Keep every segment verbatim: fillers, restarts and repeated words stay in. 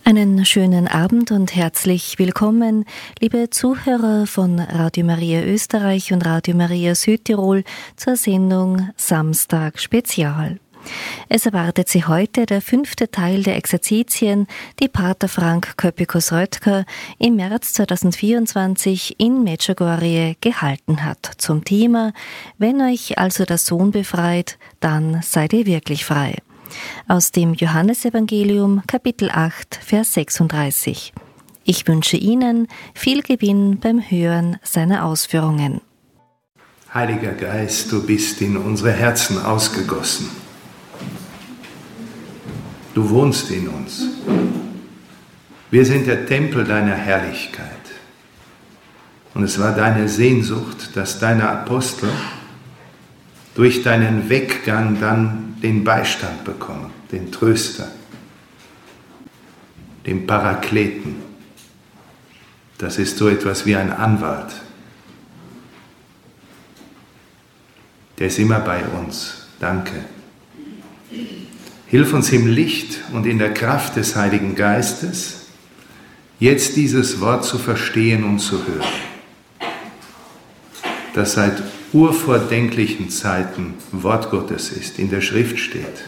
Einen schönen Abend und herzlich willkommen, liebe Zuhörer von Radio Maria Österreich und Radio Maria Südtirol zur Sendung Samstag Spezial. Es erwartet Sie heute der fünfte Teil der Exerzitien, die Pater Frank Köppikus-Röttger im März zweitausendvierundzwanzig in Medjugorje gehalten hat, zum Thema »Wenn euch also der Sohn befreit, dann seid ihr wirklich frei«. Aus dem Johannesevangelium, Kapitel acht, Vers sechsunddreißig. Ich wünsche Ihnen viel Gewinn beim Hören seiner Ausführungen. Heiliger Geist, du bist in unsere Herzen ausgegossen. Du wohnst in uns. Wir sind der Tempel deiner Herrlichkeit. Und es war deine Sehnsucht, dass deine Apostel durch deinen Weggang dann den Beistand bekommen, den Tröster, den Parakleten. Das ist so etwas wie ein Anwalt. Der ist immer bei uns. Danke. Hilf uns im Licht und in der Kraft des Heiligen Geistes, jetzt dieses Wort zu verstehen und zu hören, das seit urvordenklichen Zeiten Wort Gottes ist, in der Schrift steht,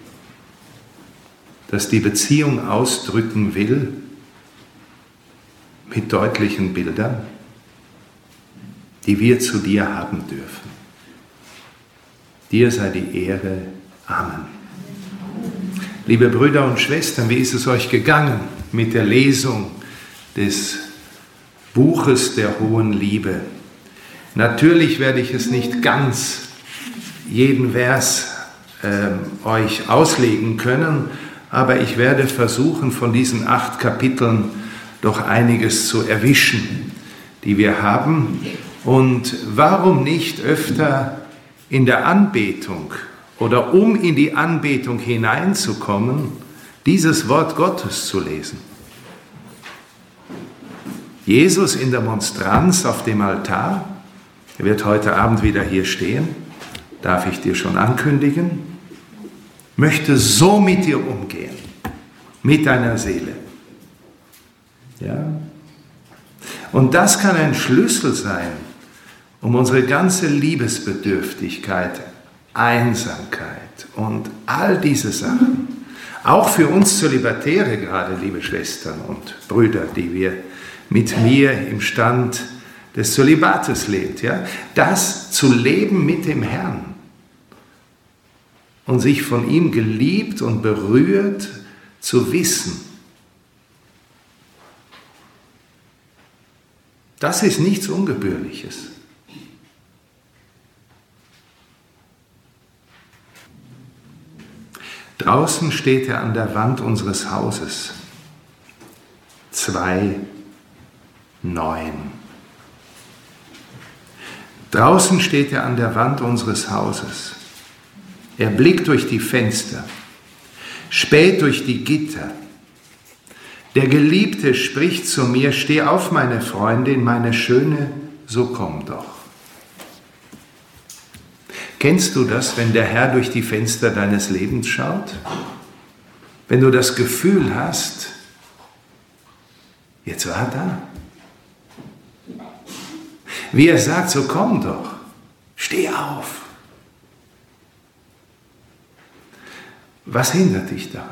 das die Beziehung ausdrücken will mit deutlichen Bildern, die wir zu dir haben dürfen. Dir sei die Ehre. Amen. Liebe Brüder und Schwestern, wie ist es euch gegangen mit der Lesung des Buches der hohen Liebe? Natürlich werde ich es nicht ganz jeden Vers äh, euch auslegen können, aber ich werde versuchen, von diesen acht Kapiteln doch einiges zu erwischen, die wir haben. Und warum nicht öfter in der Anbetung oder um in die Anbetung hineinzukommen, dieses Wort Gottes zu lesen? Jesus in der Monstranz auf dem Altar, er wird heute Abend wieder hier stehen, darf ich dir schon ankündigen, möchte so mit dir umgehen, mit deiner Seele. Ja? Und das kann ein Schlüssel sein, um unsere ganze Liebesbedürftigkeit, Einsamkeit und all diese Sachen, auch für uns Zölibatäre gerade, liebe Schwestern und Brüder, die wir mit mir im Stand des Zölibates lebt, ja, das zu leben mit dem Herrn und sich von ihm geliebt und berührt zu wissen. Das ist nichts Ungebührliches. Draußen steht er an der Wand unseres Hauses. Zwei, neun. Draußen steht er an der Wand unseres Hauses. Er blickt durch die Fenster, späht durch die Gitter. Der Geliebte spricht zu mir, steh auf, meine Freundin, meine Schöne, so komm doch. Kennst du das, wenn der Herr durch die Fenster deines Lebens schaut? Wenn du das Gefühl hast, jetzt war er da. Wie er sagt, so komm doch, steh auf. Was hindert dich daran?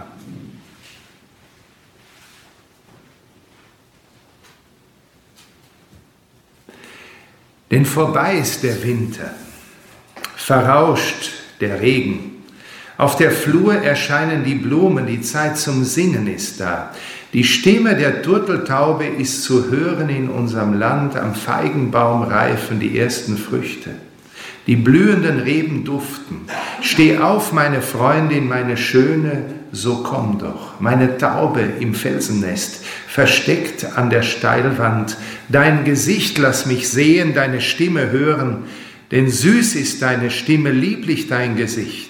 Denn vorbei ist der Winter, verrauscht der Regen. Auf der Flur erscheinen die Blumen, die Zeit zum Singen ist da. Die Stimme der Turteltaube ist zu hören in unserem Land, am Feigenbaum reifen die ersten Früchte. Die blühenden Reben duften. Steh auf, meine Freundin, meine Schöne, so komm doch. Meine Taube im Felsennest, versteckt an der Steilwand. Dein Gesicht lass mich sehen, deine Stimme hören, denn süß ist deine Stimme, lieblich dein Gesicht.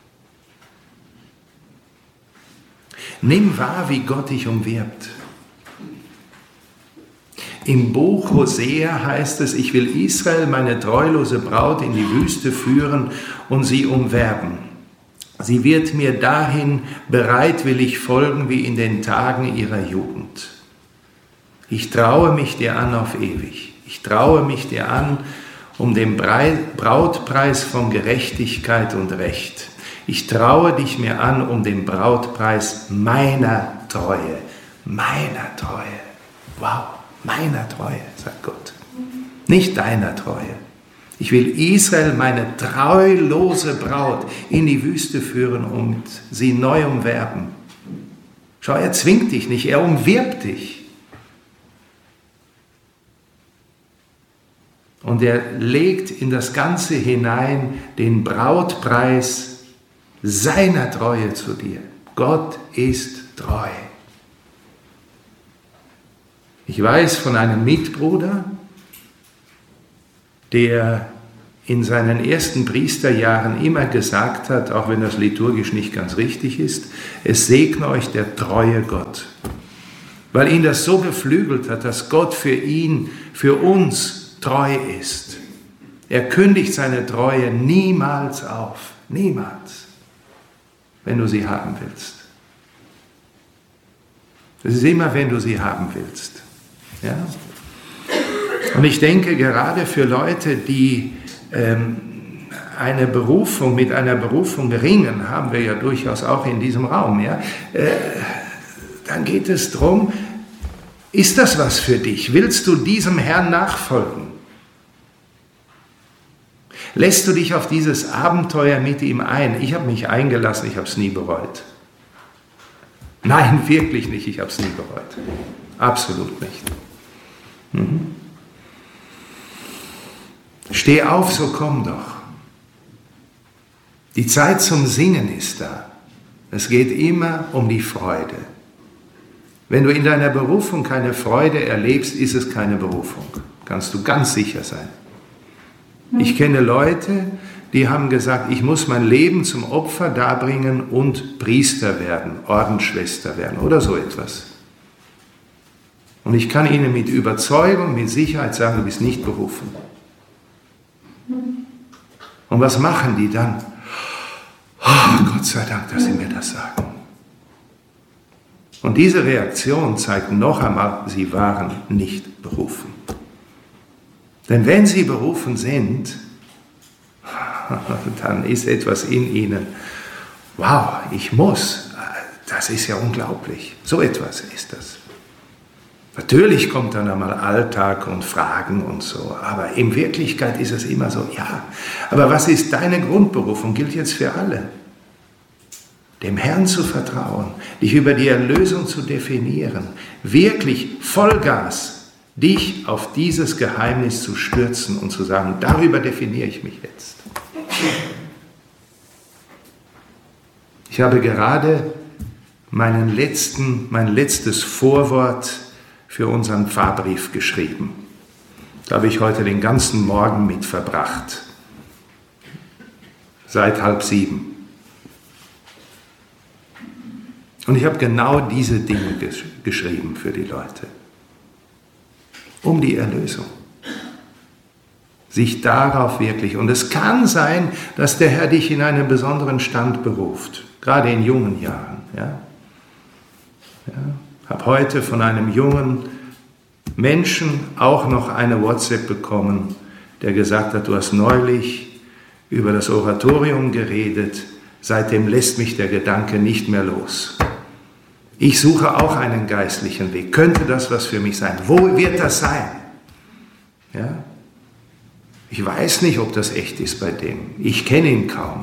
Nimm wahr, wie Gott dich umwirbt. Im Buch Hosea heißt es, ich will Israel, meine treulose Braut, in die Wüste führen und sie umwerben. Sie wird mir dahin bereitwillig folgen wie in den Tagen ihrer Jugend. Ich traue mich dir an auf ewig. Ich traue mich dir an um den Brautpreis von Gerechtigkeit und Recht. Ich traue dich mir an um den Brautpreis meiner Treue. Meiner Treue. Wow, meiner Treue, sagt Gott. Nicht deiner Treue. Ich will Israel, meine treulose Braut, in die Wüste führen und sie neu umwerben. Schau, er zwingt dich nicht, er umwirbt dich. Und er legt in das Ganze hinein den Brautpreis seiner Treue zu dir. Gott ist treu. Ich weiß von einem Mitbruder, der in seinen ersten Priesterjahren immer gesagt hat, auch wenn das liturgisch nicht ganz richtig ist, es segne euch der treue Gott. Weil ihn das so beflügelt hat, dass Gott für ihn, für uns treu ist. Er kündigt seine Treue niemals auf. Niemals. Wenn du sie haben willst. Das ist immer, wenn du sie haben willst. Ja? Und ich denke, gerade für Leute, die ähm, eine Berufung, mit einer Berufung ringen, haben wir ja durchaus auch in diesem Raum, ja? Äh, dann geht es darum, ist das was für dich? Willst du diesem Herrn nachfolgen? Lässt du dich auf dieses Abenteuer mit ihm ein? Ich habe mich eingelassen, ich habe es nie bereut. Nein, wirklich nicht, ich habe es nie bereut. Absolut nicht. Mhm. Steh auf, so komm doch. Die Zeit zum Singen ist da. Es geht immer um die Freude. Wenn du in deiner Berufung keine Freude erlebst, ist es keine Berufung. Kannst du ganz sicher sein. Ich kenne Leute, die haben gesagt, ich muss mein Leben zum Opfer darbringen und Priester werden, Ordensschwester werden oder so etwas. Und ich kann ihnen mit Überzeugung, mit Sicherheit sagen, du bist nicht berufen. Und was machen die dann? Oh, Gott sei Dank, dass sie mir das sagen. Und diese Reaktion zeigt noch einmal, sie waren nicht berufen. Denn wenn sie berufen sind, dann ist etwas in ihnen, wow, ich muss, das ist ja unglaublich. So etwas ist das. Natürlich kommt dann einmal Alltag und Fragen und so, aber in Wirklichkeit ist es immer so, ja, aber was ist deine Grundberufung? Gilt jetzt für alle. Dem Herrn zu vertrauen, dich über die Erlösung zu definieren, wirklich Vollgas dich auf dieses Geheimnis zu stürzen und zu sagen, darüber definiere ich mich jetzt. Ich habe gerade meinen letzten, mein letztes Vorwort für unseren Pfarrbrief geschrieben. Da habe ich heute den ganzen Morgen mit verbracht. Seit halb sieben. Und ich habe genau diese Dinge gesch- geschrieben für die Leute. Um die Erlösung. Sich darauf wirklich, und es kann sein, dass der Herr dich in einen besonderen Stand beruft, gerade in jungen Jahren. Ja? Ja? Habe heute von einem jungen Menschen auch noch eine WhatsApp bekommen, der gesagt hat, du hast neulich über das Oratorium geredet, seitdem lässt mich der Gedanke nicht mehr los. Ich suche auch einen geistlichen Weg. Könnte das was für mich sein? Wo wird das sein? Ja? Ich weiß nicht, ob das echt ist bei dem. Ich kenne ihn kaum.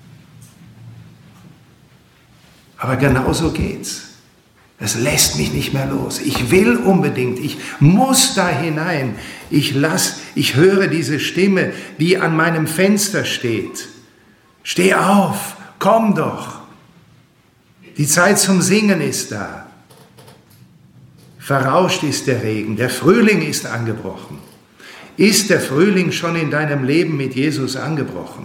Aber genau so geht's. Es lässt mich nicht mehr los. Ich will unbedingt. Ich muss da hinein. Ich lass, ich höre diese Stimme, die an meinem Fenster steht. Steh auf, komm doch. Die Zeit zum Singen ist da. Verrauscht ist der Regen, der Frühling ist angebrochen. Ist der Frühling schon in deinem Leben mit Jesus angebrochen?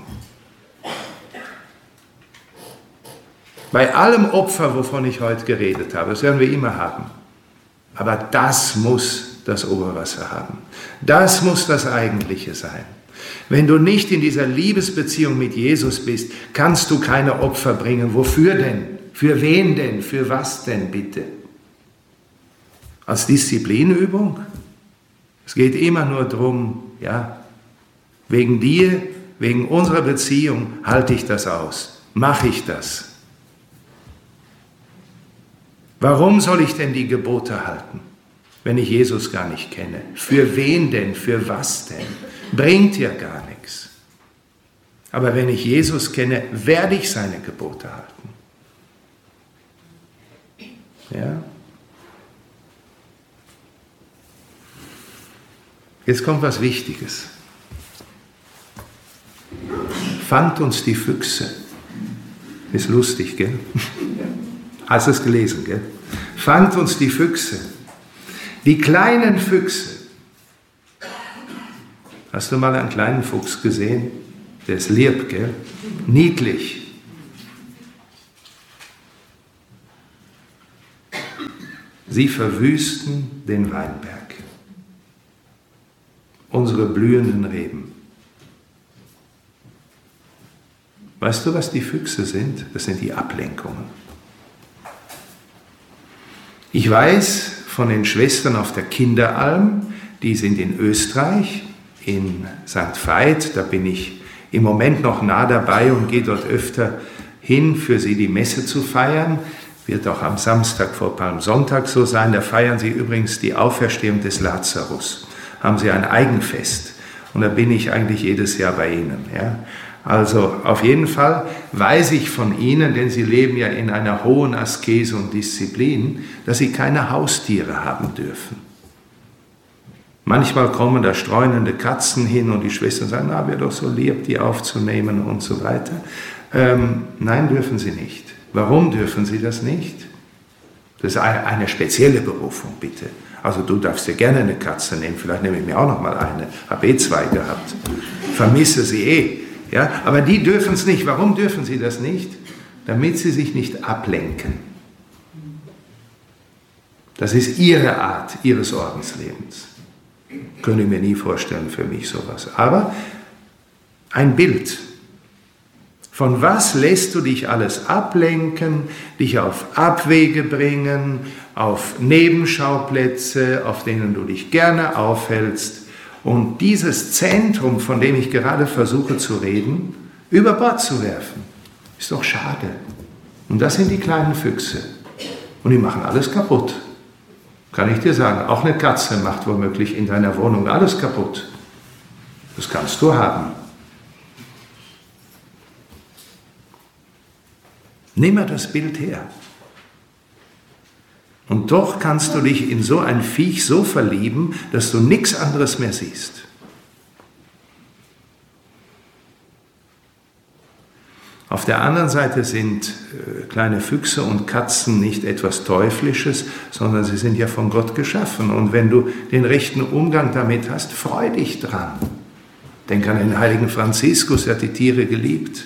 Bei allem Opfer, wovon ich heute geredet habe, das werden wir immer haben. Aber das muss das Oberwasser haben. Das muss das Eigentliche sein. Wenn du nicht in dieser Liebesbeziehung mit Jesus bist, kannst du keine Opfer bringen. Wofür denn? Für wen denn? Für was denn bitte? Als Disziplinübung? Es geht immer nur darum, ja, wegen dir, wegen unserer Beziehung halte ich das aus. Mache ich das? Warum soll ich denn die Gebote halten, wenn ich Jesus gar nicht kenne? Für wen denn? Für was denn? Bringt ja gar nichts. Aber wenn ich Jesus kenne, werde ich seine Gebote halten. Ja? Jetzt kommt was Wichtiges. Fangt uns die Füchse. Ist lustig, gell? Hast du es gelesen, gell? Fangt uns die Füchse. Die kleinen Füchse. Hast du mal einen kleinen Fuchs gesehen? Der ist lieb, gell? Niedlich. Sie verwüsten den Weinberg. Unsere blühenden Reben. Weißt du, was die Füchse sind? Das sind die Ablenkungen. Ich weiß von den Schwestern auf der Kinderalm, die sind in Österreich, in Sankt Veit, da bin ich im Moment noch nah dabei und gehe dort öfter hin, für sie die Messe zu feiern. Wird auch am Samstag vor Palmsonntag so sein. Da feiern sie übrigens die Auferstehung des Lazarus. Haben sie ein Eigenfest. Und da bin ich eigentlich jedes Jahr bei ihnen. Ja. Also auf jeden Fall weiß ich von ihnen, denn sie leben ja in einer hohen Askese und Disziplin, dass sie keine Haustiere haben dürfen. Manchmal kommen da streunende Katzen hin und die Schwestern sagen, na, wäre doch so lieb, die aufzunehmen und so weiter. Ähm, nein, dürfen sie nicht. Warum dürfen sie das nicht? Das ist eine, eine spezielle Berufung, bitte. Also du darfst dir gerne eine Katze nehmen, vielleicht nehme ich mir auch noch mal eine, habe eh zwei gehabt, vermisse sie eh. Ja, aber die dürfen es nicht. Warum dürfen sie das nicht? Damit sie sich nicht ablenken. Das ist ihre Art, ihres Ordenslebens. Könnte ich mir nie vorstellen für mich sowas. Aber ein Bild. Von was lässt du dich alles ablenken, dich auf Abwege bringen, auf Nebenschauplätze, auf denen du dich gerne aufhältst, und dieses Zentrum, von dem ich gerade versuche zu reden, über Bord zu werfen? Ist doch schade. Und das sind die kleinen Füchse. Und die machen alles kaputt. Kann ich dir sagen, auch eine Katze macht womöglich in deiner Wohnung alles kaputt. Das kannst du haben. Nimm mal das Bild her. Und doch kannst du dich in so ein Viech so verlieben, dass du nichts anderes mehr siehst. Auf der anderen Seite sind äh, kleine Füchse und Katzen nicht etwas Teuflisches, sondern sie sind ja von Gott geschaffen. Und wenn du den rechten Umgang damit hast, freu dich dran. Denk an den heiligen Franziskus, der hat die Tiere geliebt.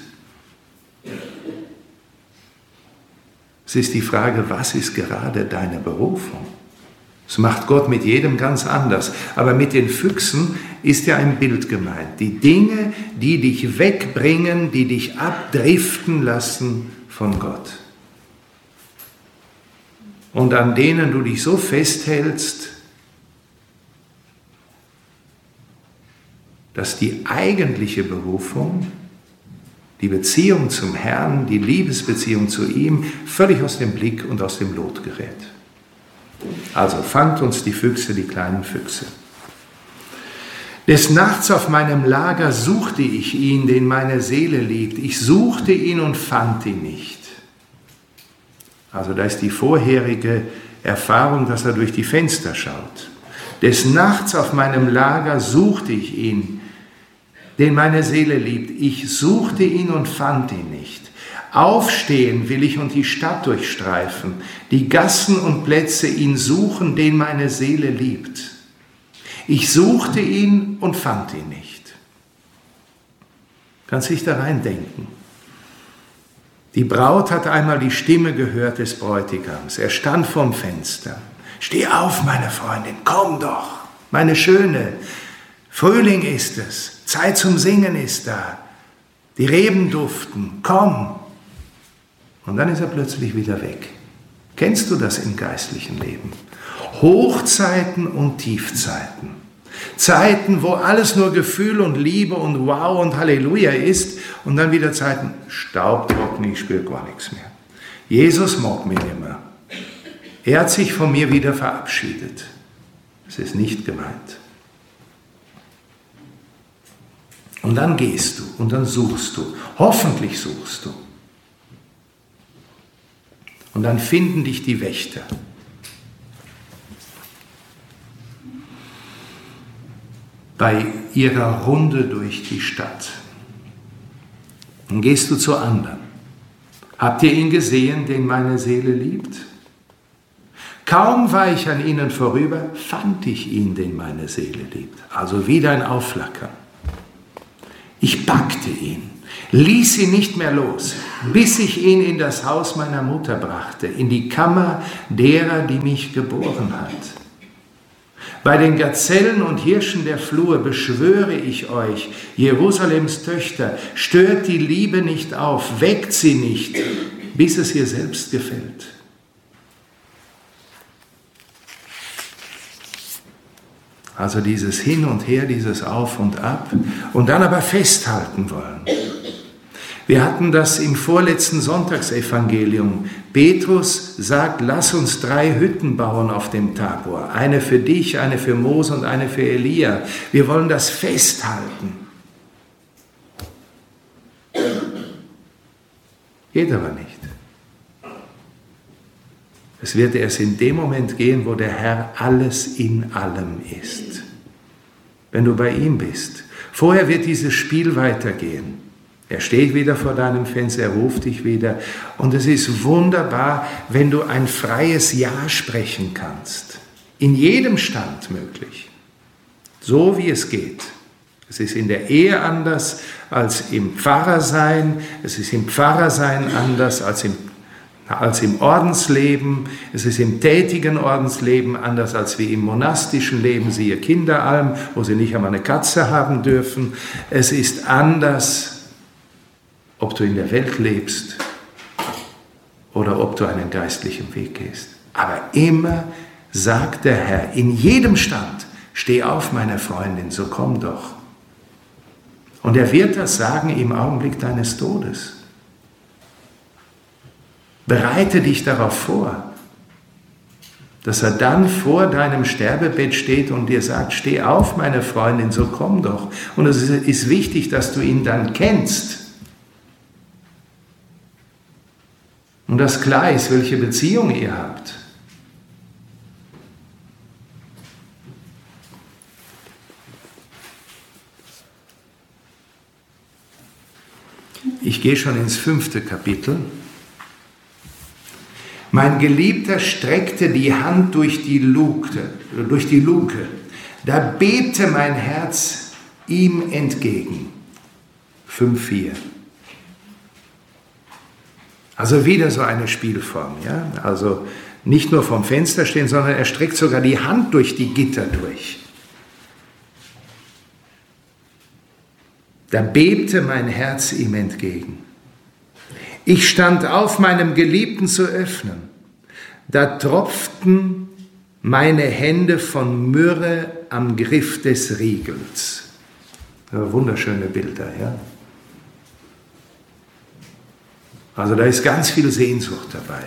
Es ist die Frage, was ist gerade deine Berufung? Das macht Gott mit jedem ganz anders. Aber mit den Füchsen ist ja ein Bild gemeint. Die Dinge, die dich wegbringen, die dich abdriften lassen von Gott. Und an denen du dich so festhältst, dass die eigentliche Berufung, die Beziehung zum Herrn, die Liebesbeziehung zu ihm, völlig aus dem Blick und aus dem Lot gerät. Also fangt uns die Füchse, die kleinen Füchse. Des Nachts auf meinem Lager suchte ich ihn, den meine Seele liebt. Ich suchte ihn und fand ihn nicht. Also da ist die vorherige Erfahrung, dass er durch die Fenster schaut. Des Nachts auf meinem Lager suchte ich ihn, den meine Seele liebt. Ich suchte ihn und fand ihn nicht. Aufstehen will ich und die Stadt durchstreifen, die Gassen und Plätze ihn suchen, den meine Seele liebt. Ich suchte ihn und fand ihn nicht. Kannst dich da reindenken. Die Braut hat einmal die Stimme gehört des Bräutigams. Er stand vorm Fenster. Steh auf, meine Freundin, komm doch, meine Schöne. Frühling ist es, Zeit zum Singen ist da, die Reben duften, komm. Und dann ist er plötzlich wieder weg. Kennst du das im geistlichen Leben? Hochzeiten und Tiefzeiten. Zeiten, wo alles nur Gefühl und Liebe und Wow und Halleluja ist und dann wieder Zeiten, staubtrocken, ich spüre gar nichts mehr. Jesus mag mich nicht mehr. Er hat sich von mir wieder verabschiedet. Das ist nicht gemeint. Und dann gehst du und dann suchst du. Hoffentlich suchst du. Und dann finden dich die Wächter. Bei ihrer Runde durch die Stadt. Dann gehst du zu anderen. Habt ihr ihn gesehen, den meine Seele liebt? Kaum war ich an ihnen vorüber, fand ich ihn, den meine Seele liebt. Also wieder ein Aufflackern. Ich packte ihn, ließ ihn nicht mehr los, bis ich ihn in das Haus meiner Mutter brachte, in die Kammer derer, die mich geboren hat. Bei den Gazellen und Hirschen der Flur beschwöre ich euch, Jerusalems Töchter, stört die Liebe nicht auf, weckt sie nicht, bis es ihr selbst gefällt. Also dieses Hin und Her, dieses Auf und Ab und dann aber festhalten wollen. Wir hatten das im vorletzten Sonntagsevangelium. Petrus sagt, lass uns drei Hütten bauen auf dem Tabor. Eine für dich, eine für Mose und eine für Elia. Wir wollen das festhalten. Geht aber nicht. Es wird erst in dem Moment gehen, wo der Herr alles in allem ist. Wenn du bei ihm bist. Vorher wird dieses Spiel weitergehen. Er steht wieder vor deinem Fenster, er ruft dich wieder. Und es ist wunderbar, wenn du ein freies Ja sprechen kannst. In jedem Stand möglich. So wie es geht. Es ist in der Ehe anders als im Pfarrersein. Es ist im Pfarrersein anders als im, als im Ordensleben. Es ist im tätigen Ordensleben anders als wie im monastischen Leben, siehe Kinderalm, wo sie nicht einmal eine Katze haben dürfen. Es ist anders, ob du in der Welt lebst oder ob du einen geistlichen Weg gehst. Aber immer sagt der Herr, in jedem Stand, steh auf, meine Freundin, so komm doch. Und er wird das sagen im Augenblick deines Todes. Bereite dich darauf vor, dass er dann vor deinem Sterbebett steht und dir sagt, steh auf, meine Freundin, so komm doch. Und es ist wichtig, dass du ihn dann kennst. Und dass klar ist, welche Beziehung ihr habt. Ich gehe schon ins fünfte Kapitel. Mein Geliebter streckte die Hand durch die Luke, durch die Luke. Da bebte mein Herz ihm entgegen. fünf vier. Also wieder so eine Spielform, ja? Also nicht nur vom Fenster stehen, sondern er streckt sogar die Hand durch die Gitter durch. Da bebte mein Herz ihm entgegen. Ich stand auf, meinem Geliebten zu öffnen. Da tropften meine Hände von Myrrhe am Griff des Riegels. Ja, wunderschöne Bilder, ja? Also da ist ganz viel Sehnsucht dabei.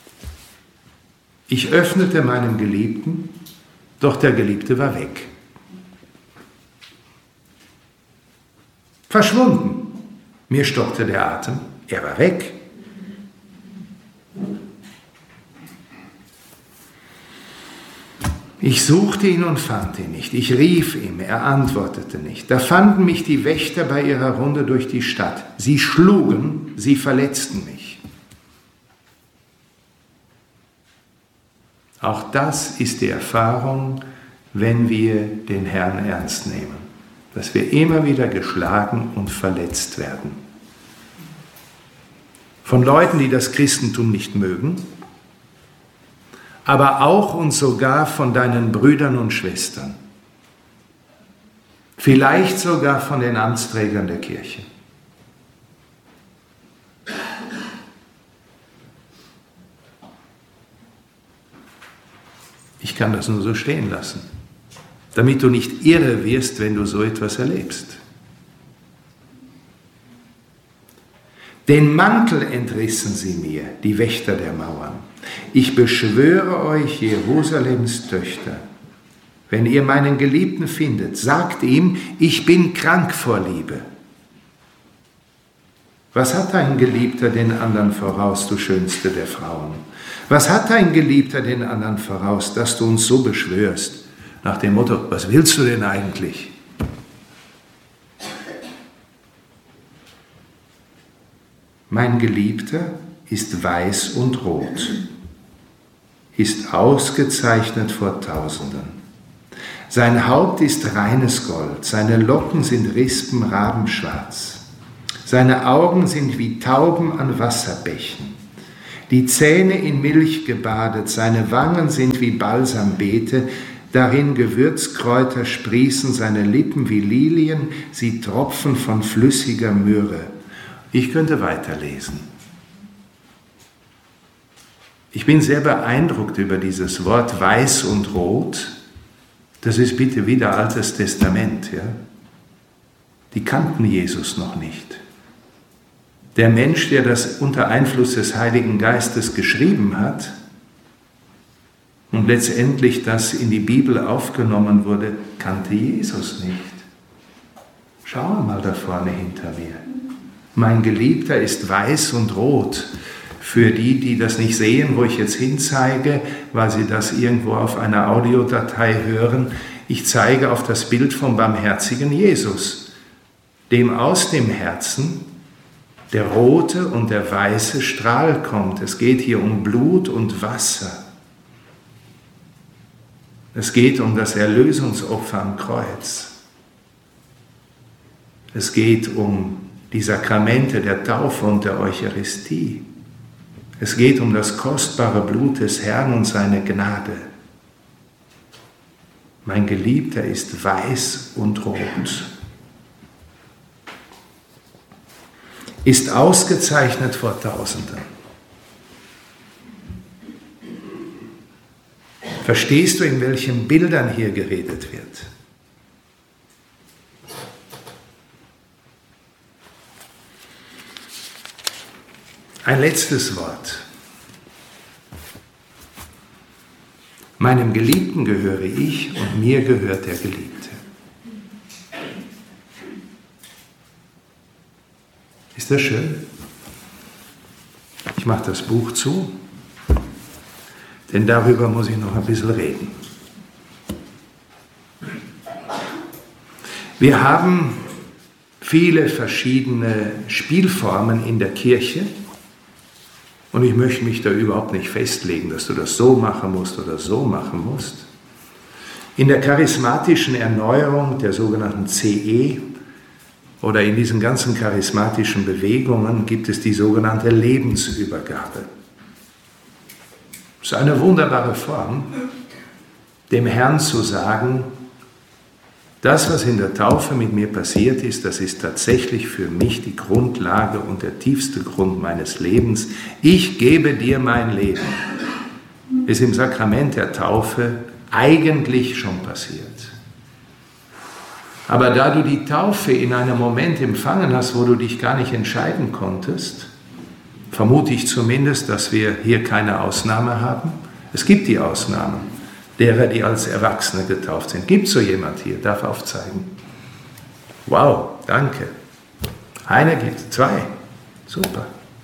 Ich öffnete meinem Geliebten, doch der Geliebte war weg. Verschwunden. Mir stockte der Atem, er war weg. Ich suchte ihn und fand ihn nicht. Ich rief ihm, er antwortete nicht. Da fanden mich die Wächter bei ihrer Runde durch die Stadt. Sie schlugen, sie verletzten mich. Auch das ist die Erfahrung, wenn wir den Herrn ernst nehmen. Dass wir immer wieder geschlagen und verletzt werden. Von Leuten, die das Christentum nicht mögen, aber auch und sogar von deinen Brüdern und Schwestern. Vielleicht sogar von den Amtsträgern der Kirche. Ich kann das nur so stehen lassen, damit du nicht irre wirst, wenn du so etwas erlebst. Den Mantel entrissen sie mir, die Wächter der Mauern. Ich beschwöre euch, Jerusalems Töchter, wenn ihr meinen Geliebten findet, sagt ihm, ich bin krank vor Liebe. Was hat dein Geliebter den anderen voraus, du schönste der Frauen? Was hat dein Geliebter den anderen voraus, dass du uns so beschwörst? Nach dem Motto, was willst du denn eigentlich? Mein Geliebter ist weiß und rot, ist ausgezeichnet vor Tausenden. Sein Haupt ist reines Gold, seine Locken sind Rispen rabenschwarz. Seine Augen sind wie Tauben an Wasserbächen, die Zähne in Milch gebadet, seine Wangen sind wie Balsambeete, darin Gewürzkräuter sprießen, seine Lippen wie Lilien, sie tropfen von flüssiger Myrrhe. Ich könnte weiterlesen. Ich bin sehr beeindruckt über dieses Wort weiß und rot. Das ist bitte wieder Altes Testament. Ja? Die kannten Jesus noch nicht. Der Mensch, der das unter Einfluss des Heiligen Geistes geschrieben hat und letztendlich das in die Bibel aufgenommen wurde, kannte Jesus nicht. Schau mal da vorne hinter mir. Mein Geliebter ist weiß und rot. Für die, die das nicht sehen, wo ich jetzt hinzeige, weil sie das irgendwo auf einer Audiodatei hören, ich zeige auf das Bild vom barmherzigen Jesus, dem aus dem Herzen der rote und der weiße Strahl kommt. Es geht hier um Blut und Wasser. Es geht um das Erlösungsopfer am Kreuz. Es geht um die Sakramente der Taufe und der Eucharistie. Es geht um das kostbare Blut des Herrn und seine Gnade. Mein Geliebter ist weiß und rot, ist ausgezeichnet vor Tausenden. Verstehst du, in welchen Bildern hier geredet wird? Ein letztes Wort. Meinem Geliebten gehöre ich und mir gehört der Geliebte. Ist das schön? Ich mache das Buch zu, denn darüber muss ich noch ein bisschen reden. Wir haben viele verschiedene Spielformen in der Kirche. Und ich möchte mich da überhaupt nicht festlegen, dass du das so machen musst oder so machen musst. In der charismatischen Erneuerung, der sogenannten C E, oder in diesen ganzen charismatischen Bewegungen gibt es die sogenannte Lebensübergabe. Es ist eine wunderbare Form, dem Herrn zu sagen, das, was in der Taufe mit mir passiert ist, das ist tatsächlich für mich die Grundlage und der tiefste Grund meines Lebens. Ich gebe dir mein Leben. Ist im Sakrament der Taufe eigentlich schon passiert. Aber da du die Taufe in einem Moment empfangen hast, wo du dich gar nicht entscheiden konntest, vermute ich zumindest, dass wir hier keine Ausnahme haben. Es gibt die Ausnahmen. Derer, die als Erwachsene getauft sind. Gibt es so jemand hier? Darf aufzeigen. Wow, danke. Einer gibt, zwei. Super.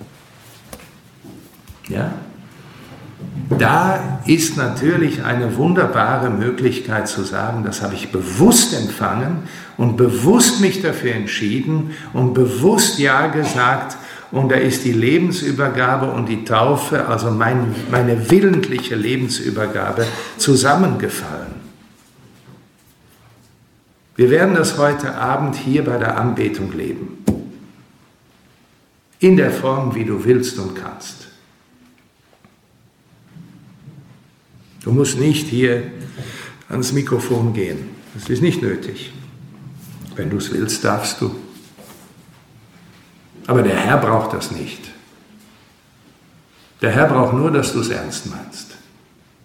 Ja? Da ist natürlich eine wunderbare Möglichkeit zu sagen, das habe ich bewusst empfangen und bewusst mich dafür entschieden und bewusst Ja gesagt. Und da ist die Lebensübergabe und die Taufe, also mein, meine willentliche Lebensübergabe, zusammengefallen. Wir werden das heute Abend hier bei der Anbetung leben. In der Form, wie du willst und kannst. Du musst nicht hier ans Mikrofon gehen. Das ist nicht nötig. Wenn du es willst, darfst du. Aber der Herr braucht das nicht. Der Herr braucht nur, dass du es ernst meinst.